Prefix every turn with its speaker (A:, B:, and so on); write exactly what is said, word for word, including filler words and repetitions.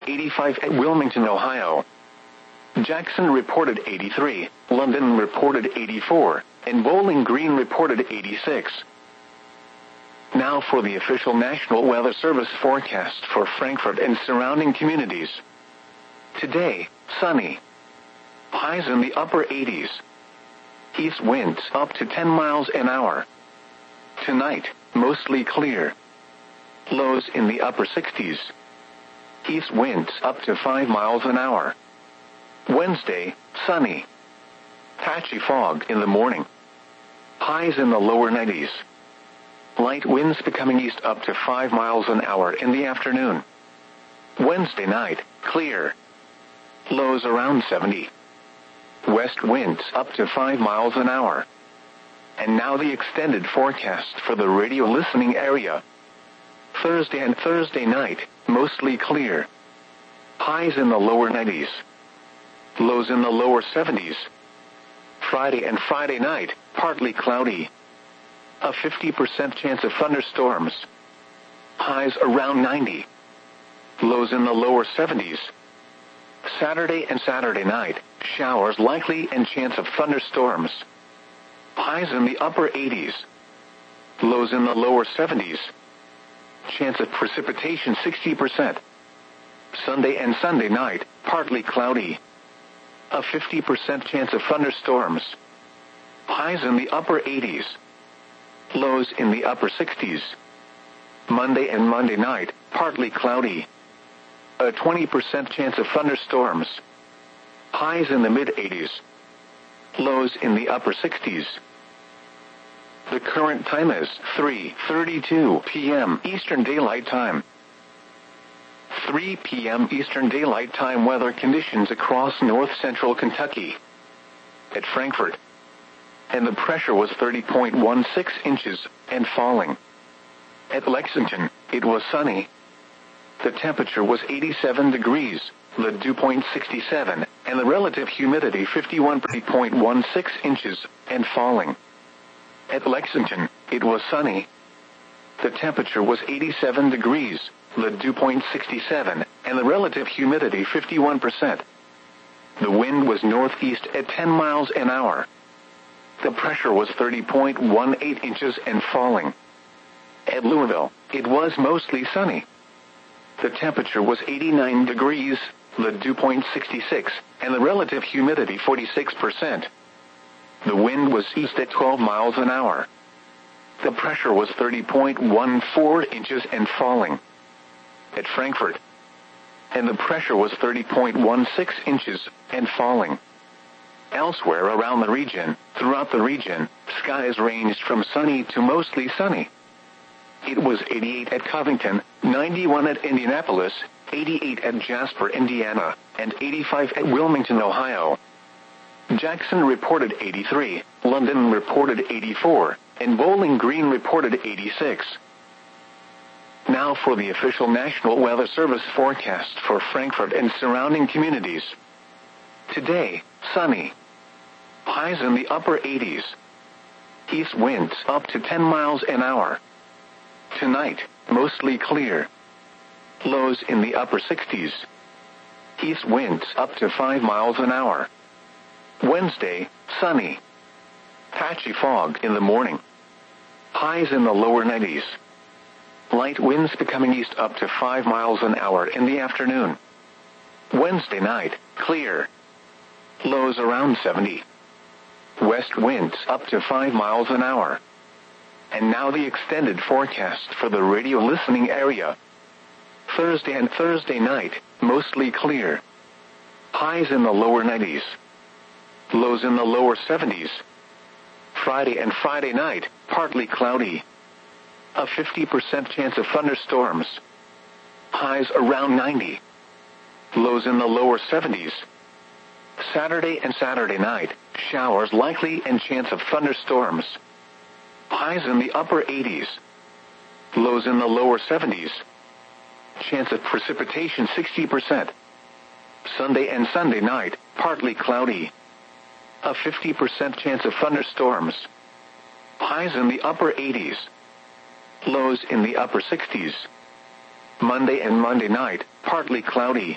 A: eighty-five at Wilmington, Ohio. Jackson reported eighty-three, London reported eighty-four, and Bowling Green reported eighty-six. Now for the official National Weather Service forecast for Frankfort and surrounding communities. Today, sunny. Highs in the upper eighties. East winds up to ten miles an hour. Tonight, mostly clear. Lows in the upper sixties. East winds up to five miles an hour. Wednesday, sunny. Patchy fog in the morning. Highs in the lower nineties. Light winds becoming east up to five miles an hour in the afternoon. Wednesday night, clear. Lows around seventy. West winds up to five miles an hour. And now the extended forecast for the radio listening area. Thursday and Thursday night, mostly clear. Highs in the lower nineties. Lows in the lower seventies. Friday and Friday night, partly cloudy. A fifty percent chance of thunderstorms. Highs around ninety. Lows in the lower seventies. Saturday and Saturday night, showers likely and chance of thunderstorms. Highs in the upper eighties. Lows in the lower seventies. Chance of precipitation sixty percent. Sunday and Sunday night, partly cloudy. A fifty percent chance of thunderstorms. Highs in the upper eighties. Lows in the upper sixties. Monday and Monday night, partly cloudy. A twenty percent chance of thunderstorms. Highs in the mid-eighties. Lows in the upper sixties. The current time is three thirty-two p m Eastern Daylight Time. three p m Eastern Daylight Time weather conditions across north-central Kentucky. At Frankfort. And the pressure was thirty point one six inches and falling. At Lexington, it was sunny. The temperature was eighty-seven degrees, the dew point sixty-seven, and the relative humidity fifty-one point one six inches and falling. At Lexington, it was sunny. The temperature was eighty-seven degrees, the dew point sixty-seven, and the relative humidity fifty-one percent. The wind was northeast at ten miles an hour. The pressure was thirty point one eight inches and falling. At Louisville, it was mostly sunny. The temperature was eighty-nine degrees, the dew point sixty-six, and the relative humidity forty-six percent. The wind was east at twelve miles an hour. The pressure was thirty point one four inches and falling. At Frankfort. And the pressure was thirty point one six inches and falling. Elsewhere around the region, throughout the region, skies ranged from sunny to mostly sunny. It was eighty-eight at Covington, ninety-one at Indianapolis, eighty-eight at Jasper, Indiana, and eighty-five at Wilmington, Ohio. Jackson reported eighty-three, London reported eighty-four, and Bowling Green reported eighty-six. Now for the official National Weather Service forecast for Frankfort and surrounding communities. Today, sunny. Highs in the upper eighties. East winds up to ten miles an hour. Tonight, mostly clear. Lows in the upper sixties. East winds up to five miles an hour. Wednesday, sunny. Patchy fog in the morning. Highs in the lower nineties. Light winds becoming east up to five miles an hour in the afternoon. Wednesday night, clear. Lows around seventy. West winds up to five miles an hour. And now the extended forecast for the radio listening area. Thursday and Thursday night, mostly clear. Highs in the lower nineties. Lows in the lower seventies. Friday and Friday night, partly cloudy. A fifty percent chance of thunderstorms. Highs around ninety. Lows in the lower seventies. Saturday and Saturday night, showers likely and chance of thunderstorms. Highs in the upper eighties. Lows in the lower seventies. Chance of precipitation sixty percent. Sunday and Sunday night, partly cloudy. A fifty percent chance of thunderstorms. Highs in the upper eighties. Lows in the upper sixties. Monday and Monday night, partly cloudy.